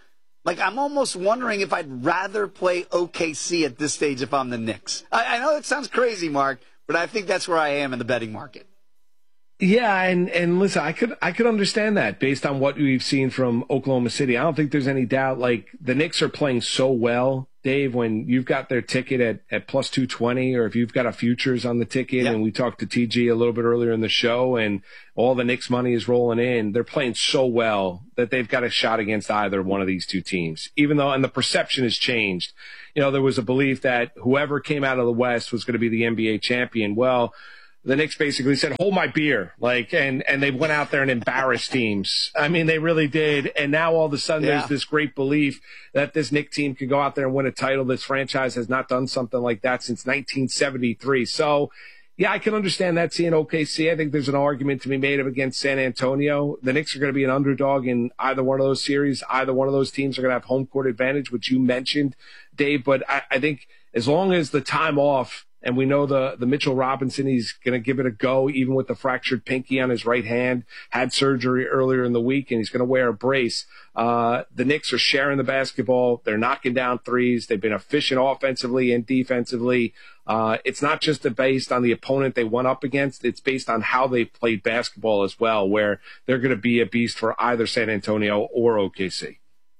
Like, I'm almost wondering if I'd rather play OKC at this stage if I'm the Knicks. I know it sounds crazy, Mark, but I think that's where I am in the betting market. Yeah, and listen, I could understand that based on what we've seen from Oklahoma City. I don't think there's any doubt. Like, the Knicks are playing so well, Dave, when you've got their ticket at plus 220, or if you've got a futures on the ticket, and we talked to TG a little bit earlier in the show, and all the Knicks money is rolling in, they're playing so well that they've got a shot against either one of these two teams, even though, and the perception has changed. You know, there was a belief that whoever came out of the West was going to be the NBA champion. Well, the Knicks basically said, hold my beer, and they went out there and embarrassed teams. I mean, they really did. And now all of a sudden there's this great belief that this Knicks team could go out there and win a title. This franchise has not done something like that since 1973. So, yeah, I can understand that seeing OKC. I think there's an argument to be made against San Antonio. The Knicks are going to be an underdog in either one of those series. Either one of those teams are going to have home court advantage, which you mentioned, Dave. But I think as long as the time off, and we know the Mitchell Robinson, he's going to give it a go, even with the fractured pinky on his right hand, had surgery earlier in the week, and he's going to wear a brace. The Knicks are sharing the basketball. They're knocking down threes. They've been efficient offensively and defensively. It's not just based on the opponent they went up against. It's based on how they played basketball as well, where they're going to be a beast for either San Antonio or OKC.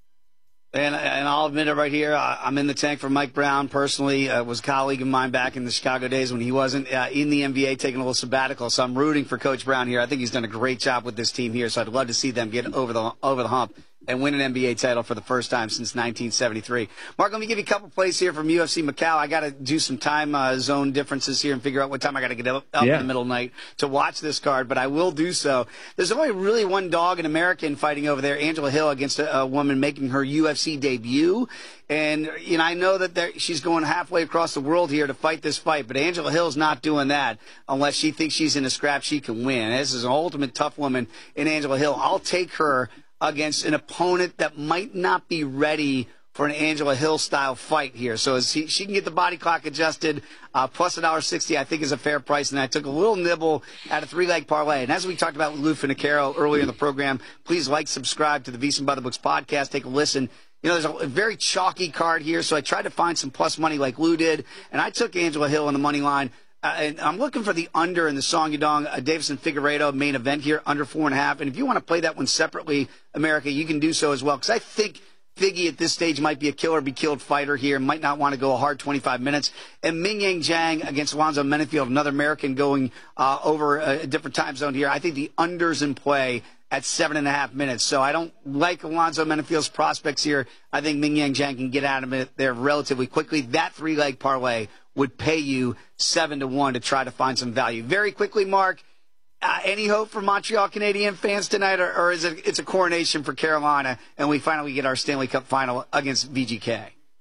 And I'll admit it right here, I'm in the tank for Mike Brown personally. Was a colleague of mine back in the Chicago days when he wasn't in the NBA, taking a little sabbatical. So I'm rooting for Coach Brown here. I think he's done a great job with this team here. So I'd love to see them get over the hump and win an NBA title for the first time since 1973. Mark, let me give you a couple plays here from UFC Macau. I got to do some time zone differences here and figure out what time I got to get up in the middle of the night to watch this card, but I will do so. There's only really one dog, an American, fighting over there, Angela Hill, against a woman making her UFC debut. And, you know, I know that she's going halfway across the world here to fight this fight, but Angela Hill's not doing that unless she thinks she's in a scrap she can win. This is an ultimate tough woman in Angela Hill. I'll take her against an opponent that might not be ready for an Angela Hill-style fight here. So as she can get the body clock adjusted, plus $1.60, I think is a fair price. And I took a little nibble at a three-leg parlay. And as we talked about with Lou Finicaro earlier in the program, please subscribe to the VSiN by the Books podcast. Take a listen. You know, there's a very chalky card here, so I tried to find some plus money like Lou did, and I took Angela Hill on the money line. And I'm looking for the under in the Song Yadong Davison Figueiredo main event here, under 4.5. And if you want to play that one separately, America, you can do so as well. Because I think Figgy at this stage might be a kill-or-be-killed fighter here, might not want to go a hard 25 minutes. And Ming Yang Zhang against Alonzo Menifield, another American going over a different time zone here. I think the under's in play at 7.5 minutes. So I don't like Alonzo Menifield's prospects here. I think Ming Yang Zhang can get out of it there relatively quickly. That three-leg parlay would pay you 7-1 to try to find some value. Very quickly, Mark, any hope for Montreal Canadian fans tonight, or is it's a coronation for Carolina, and we finally get our Stanley Cup final against VGK?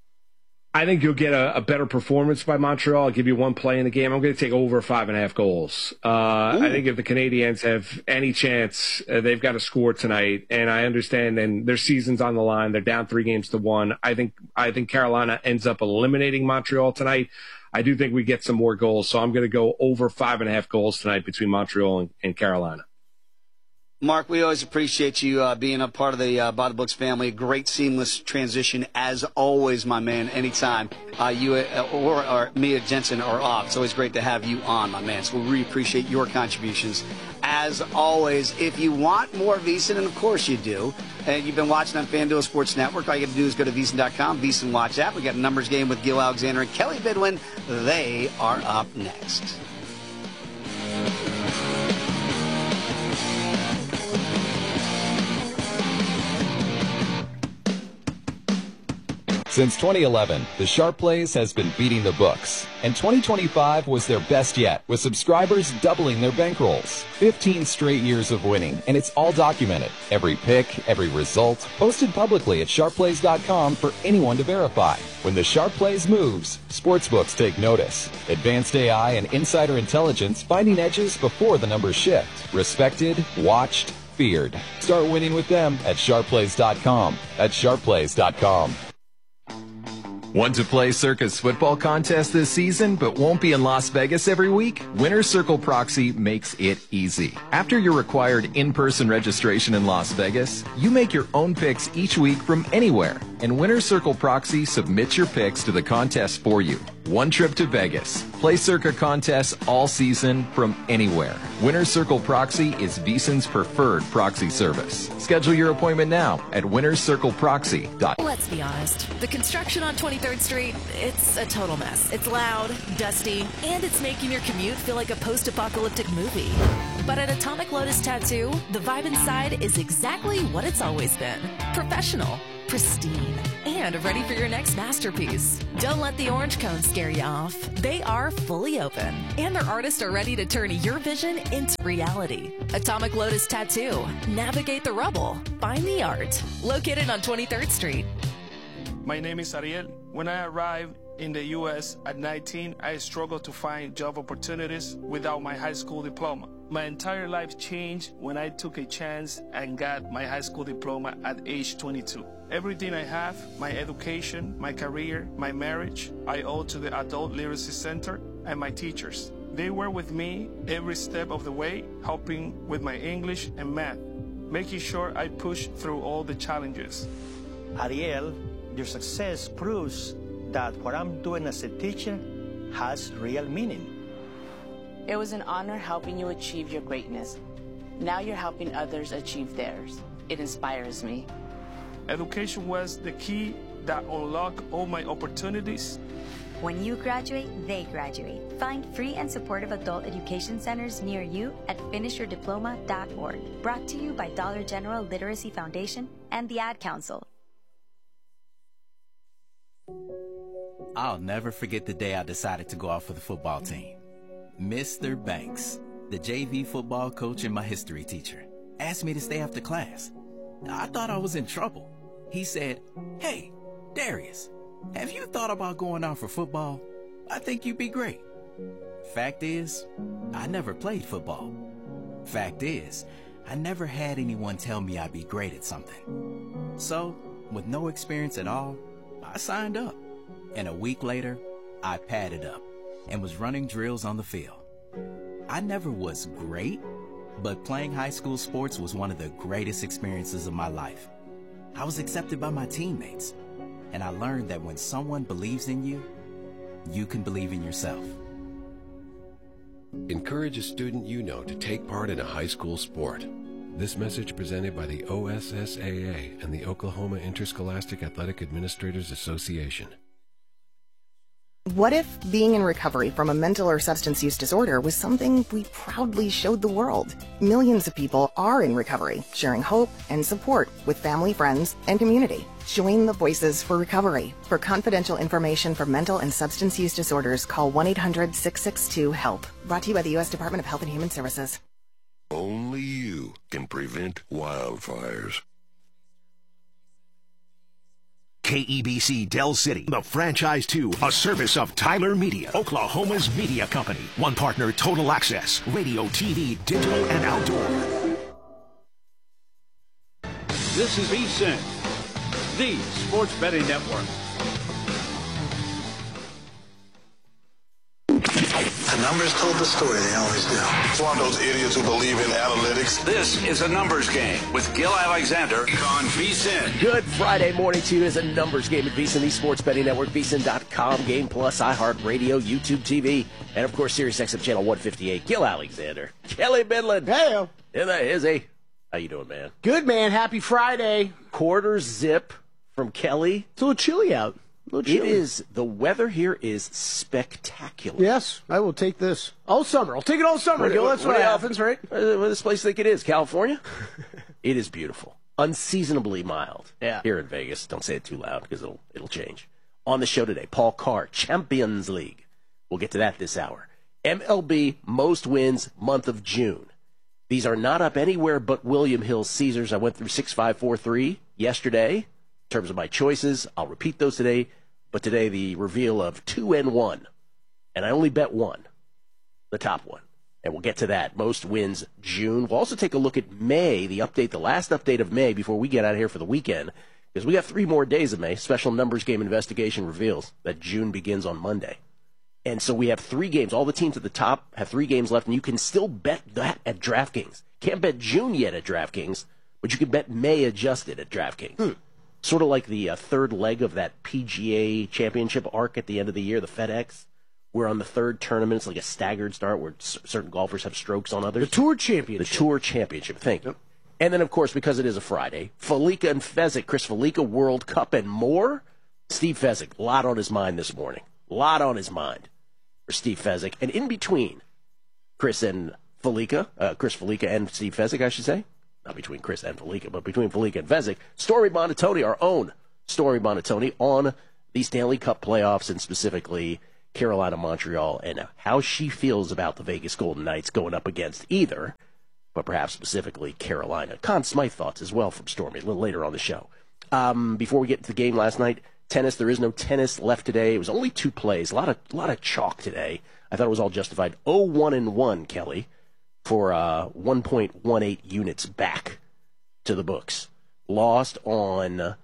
I think you'll get a better performance by Montreal. I'll give you one play in the game. I'm going to take over 5.5 goals. I think if the Canadiens have any chance, they've got to score tonight. And I understand, and their season's on the line. They're down 3-1. I think Carolina ends up eliminating Montreal tonight. I do think we get some more goals, so I'm going to go over 5.5 goals tonight between Montreal and Carolina. Mark, we always appreciate you being a part of the By the Books family. Great seamless transition, as always, my man. Anytime you or Mia Jensen are off, it's always great to have you on, my man. So we really appreciate your contributions. As always, if you want more VSiN, and of course you do, and you've been watching on FanDuel Sports Network, all you got to do is go to VSiN.com, VSiN Watch app. We got a numbers game with Gil Alexander and Kelly Bidwin. They are up next. Since 2011, the Sharp Plays has been beating the books, and 2025 was their best yet, with subscribers doubling their bankrolls. 15 straight years of winning, and it's all documented. Every pick, every result, posted publicly at sharpplays.com for anyone to verify. When the Sharp Plays moves, sportsbooks take notice. Advanced AI and insider intelligence finding edges before the numbers shift. Respected, watched, feared. Start winning with them at sharpplays.com. That's sharpplays.com. Want to play Circa's football contest this season but won't be in Las Vegas every week? Winner's Circle Proxy makes it easy. After your required in-person registration in Las Vegas, you make your own picks each week from anywhere, and Winner's Circle Proxy submits your picks to the contest for you. One trip to Vegas. Play Circa contests all season from anywhere. Winner's Circle Proxy is VEASAN's preferred proxy service. Schedule your appointment now at winnerscircleproxy.com. Let's be honest. The construction on 23rd Street, it's a total mess. It's loud, dusty, and it's making your commute feel like a post-apocalyptic movie. But at Atomic Lotus Tattoo, the vibe inside is exactly what it's always been. Professional, pristine, and ready for your next masterpiece. Don't let the orange cones scare you off. They are fully open, and their artists are ready to turn your vision into reality. Atomic Lotus Tattoo. Navigate the rubble. Find the art. Located on 23rd Street. My name is Ariel. When I arrived in the U.S. at 19, I struggled to find job opportunities without my high school diploma. My entire life changed when I took a chance and got my high school diploma at age 22. Everything I have, my education, my career, my marriage, I owe to the Adult Literacy Center and my teachers. They were with me every step of the way, helping with my English and math, making sure I pushed through all the challenges. Ariel, your success proves that what I'm doing as a teacher has real meaning. It was an honor helping you achieve your greatness. Now you're helping others achieve theirs. It inspires me. Education was the key that unlocked all my opportunities. When you graduate, they graduate. Find free and supportive adult education centers near you at finishyourdiploma.org. Brought to you by Dollar General Literacy Foundation and the Ad Council. I'll never forget the day I decided to go out for the football team. Mr. Banks, the JV football coach and my history teacher, asked me to stay after class. I thought I was in trouble. He said, "Hey, Darius, have you thought about going out for football? I think you'd be great." Fact is, I never played football. Fact is, I never had anyone tell me I'd be great at something. So, with no experience at all, I signed up. And a week later, I padded up and was running drills on the field. I never was great, but playing high school sports was one of the greatest experiences of my life. I was accepted by my teammates, and I learned that when someone believes in you, you can believe in yourself. Encourage a student you know to take part in a high school sport. This message presented by the OSSAA and the Oklahoma Interscholastic Athletic Administrators Association. What if being in recovery from a mental or substance use disorder was something we proudly showed the world? Millions of people are in recovery, sharing hope and support with family, friends, and community. Join the Voices for Recovery. For confidential information for mental and substance use disorders, call 1-800-662-HELP. Brought to you by the U.S. Department of Health and Human Services. Only you can prevent wildfires. KEBC Del City, the Franchise 2, a service of Tyler Media, Oklahoma's media company. One partner, Total Access, radio, TV, digital, and outdoor. This is VSiN, the sports betting network. The numbers told the story, they always do. It's one of those idiots who believe in analytics. This is a numbers game with Gil Alexander on VSiN. Good Friday morning to you. It's a numbers game at VSiN, the sports betting network, VSiN.com, Game Plus, iHeartRadio, YouTube TV, and of course Sirius XM Channel 158. Gil Alexander, Kelly Midland. Hey, and that is a. How you doing, man? Good, man. Happy Friday. Quarter zip from Kelly. It's a little chilly out. It is. The weather here is spectacular. Yes, I will take this all summer. I'll take it all summer, Gil. That's what happens, right? What does this place think it is? California? It is beautiful. Unseasonably mild. Yeah. Here in Vegas. Don't say it too loud because it'll change. On the show today, Paul Carr, Champions League. We'll get to that this hour. MLB most wins month of June. These are not up anywhere but William Hill Caesars. I went through 6-5-4-3 yesterday. In terms of my choices, I'll repeat those today. But today, the reveal of 2 and 1. And I only bet one, the top one. And we'll get to that. Most wins June. We'll also take a look at May, the last update of May before we get out of here for the weekend. Because we got 3 more days of May. Special numbers game investigation reveals that June begins on Monday. And so we have 3 games. All the teams at the top have 3 games left, and you can still bet that at DraftKings. Can't bet June yet at DraftKings, but you can bet May adjusted at DraftKings. Sort of like the third leg of that PGA championship arc at the end of the year, the FedEx, where on the third tournament it's like a staggered start where certain golfers have strokes on others. The Tour Championship. The Tour Championship, thank you. And then, of course, because it is a Friday, Felica and Fezzik, Chris Felica, World Cup, and more. Steve Fezzik, a lot on his mind this morning. A lot on his mind for Steve Fezzik. And in between Chris Felica and Steve Fezzik, I should say. Not between Chris and Felica, but between Felica and Fezzik. Stormy Buonantony, our own Stormy Buonantony, on the Stanley Cup playoffs and specifically Carolina, Montreal, and how she feels about the Vegas Golden Knights going up against either, but perhaps specifically Carolina. Conn Smythe thoughts as well from Stormy a little later on the show. Before we get to the game last night, tennis, there is no tennis left today. It was only 2 plays, a lot of chalk today. I thought it was all justified. 0-1-1, Kelly, for 1.18 units back to the books. Lost on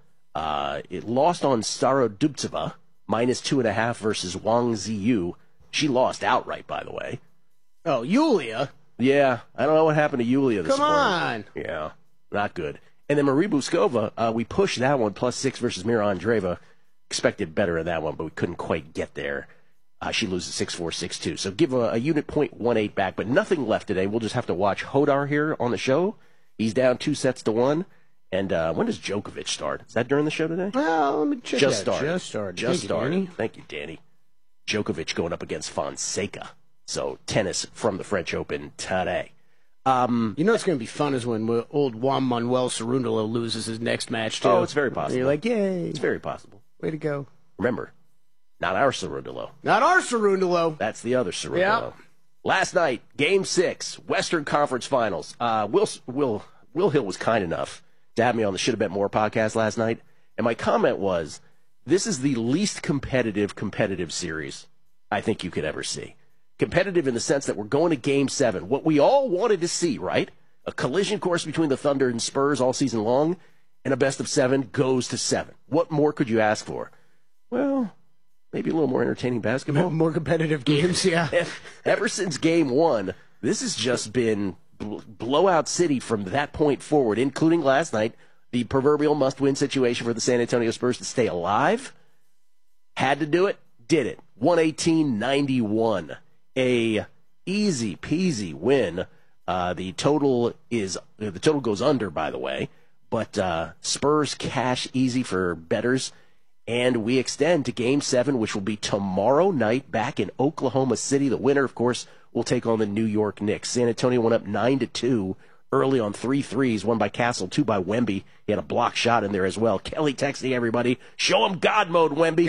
Starodubtseva, -2.5 versus Wang Ziyu. She lost outright, by the way. Oh, Yulia. Yeah, I don't know what happened to Yulia this morning. Come on. Yeah, not good. And then Marie Buskova, we pushed that one, +6 versus Mira Andreeva. Expected better in that one, but we couldn't quite get there. She loses 6-4, 6-2. So give a unit 0.18 back, but nothing left today. We'll just have to watch Hodar here on the show. He's down 2-1. And when does Djokovic start? Is that during the show today? Well, let me check Just that. started. Just started. Thank you, Danny. Djokovic going up against Fonseca. So tennis from the French Open today. You know what's going to be fun is when old Juan Manuel Cerundolo loses his next match, too. Oh, it's very possible. And you're like, yay. It's very possible. Way to go. Remember, not our Cerundolo. Not our Cerundolo. That's the other Cerundolo. Yeah. Last night, Game 6, Western Conference Finals. Will Hill was kind enough to have me on the Should Have Bet More podcast last night, and my comment was, this is the least competitive series I think you could ever see. Competitive in the sense that we're going to Game 7, what we all wanted to see, right? A collision course between the Thunder and Spurs all season long, and a best of 7 goes to 7. What more could you ask for? Well, maybe a little more entertaining basketball. More competitive games, yeah. Ever since Game 1, this has just been blowout city from that point forward, including last night, the proverbial must-win situation for the San Antonio Spurs to stay alive. Had to do it, did it. 118-91. A easy-peasy win. The total goes under, by the way, but Spurs cash easy for bettors, and we extend to Game 7, which will be tomorrow night back in Oklahoma City. The winner, of course, will take on the New York Knicks. San Antonio went up 9-2 early on 3 threes, one by Castle, 2 by Wemby. He had a block shot in there as well. Kelly texting everybody, show him God mode, Wemby.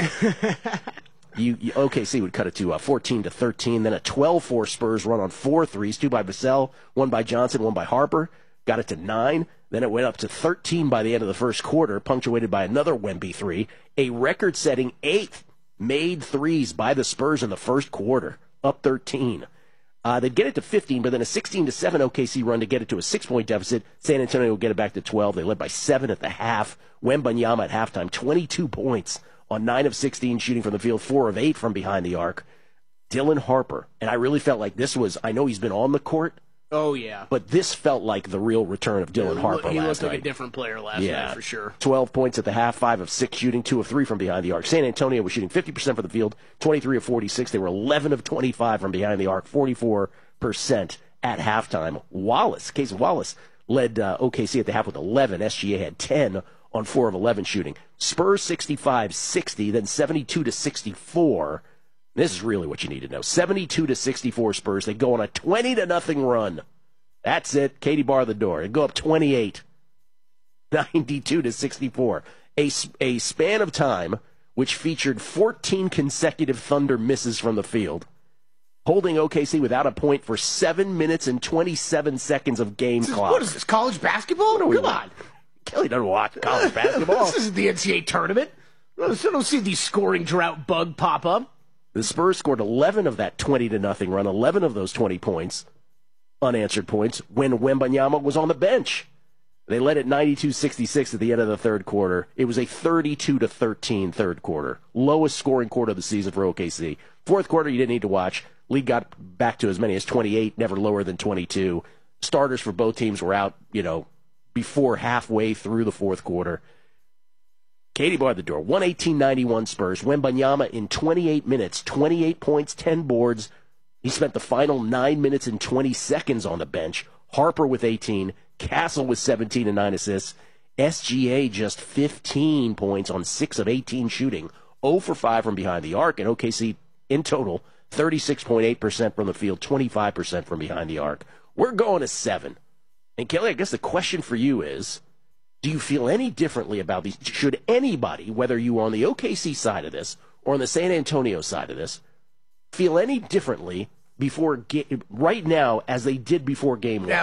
OKC would cut it to 14-13, then a 12-4 Spurs run on 4 threes, 2 by Vassell, 1 by Johnson, 1 by Harper. Got it to 9. Then it went up to 13 by the end of the first quarter, punctuated by another Wemby 3. A record-setting 8th made threes by the Spurs in the first quarter, up 13. They'd get it to 15, but then a 16-7 OKC run to get it to a 6-point deficit. San Antonio will get it back to 12. They led by 7 at the half. Wembanyama at halftime, 22 points on 9 of 16 shooting from the field, 4 of 8 from behind the arc. Dylan Harper, and I really felt like this was, I know he's been on the court. Oh, yeah. But this felt like the real return of Dylan Harper last night. He looked like a different player last night, for sure. 12 points at the half, 5 of 6 shooting, 2 of 3 from behind the arc. San Antonio was shooting 50% from the field, 23 of 46. They were 11 of 25 from behind the arc, 44% at halftime. Casey Wallace led OKC at the half with 11. SGA had 10 on 4 of 11 shooting. Spurs 65-60, then 72-64. This is really what you need to know. 72-64 Spurs. They go on a 20-0 run. That's it. Katie bar the door. They go up 28. 92-64. A span of time which featured 14 consecutive Thunder misses from the field, holding OKC without a point for 7 minutes and 27 seconds of game clock. What is this, college basketball? Come on. Kelly doesn't watch college basketball. This isn't the NCAA tournament. I don't see the scoring drought bug pop up. The Spurs scored 11 of that 20-0 run, 11 of those 20 points, unanswered points, when Wembanyama was on the bench. They led at 92-66 at the end of the third quarter. It was a 32-13 third quarter. Lowest scoring quarter of the season for OKC. Fourth quarter, you didn't need to watch. League got back to as many as 28, never lower than 22. Starters for both teams were out, before halfway through the fourth quarter. Katie barred the door. 118-91 Spurs. Wembanyama in 28 minutes, 28 points, 10 boards. He spent the final 9 minutes and 20 seconds on the bench. Harper with 18. Castle with 17 and 9 assists. SGA just 15 points on 6 of 18 shooting. 0 for 5 from behind the arc. And OKC in total, 36.8% from the field, 25% from behind the arc. We're going to 7. And Kelly, I guess the question for you is, do you feel any differently about these? Should anybody, whether you are on the OKC side of this or on the San Antonio side of this, feel any differently right now as they did before game 1?